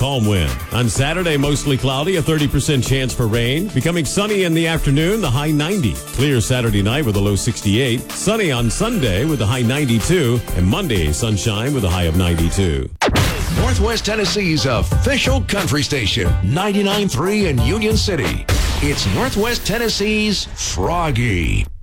calm wind. On Saturday, mostly cloudy, a 30% chance for rain. Becoming sunny in the afternoon, the high 90. Clear Saturday night with a low 68. Sunny on Sunday with a high 92. And Monday, sunshine with a high of 92. Northwest Tennessee's official country station, 99.3 in Union City. It's Northwest Tennessee's Froggy.